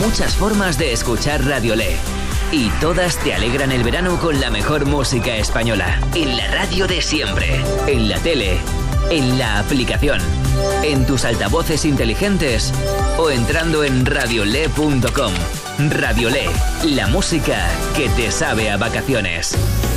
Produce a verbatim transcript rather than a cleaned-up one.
muchas formas de escuchar Radiolé. Y todas te alegran el verano con la mejor música española. En la radio de siempre, en la tele, en la aplicación, en tus altavoces inteligentes o entrando en radiolé punto com. Radiolé, la música que te sabe a vacaciones.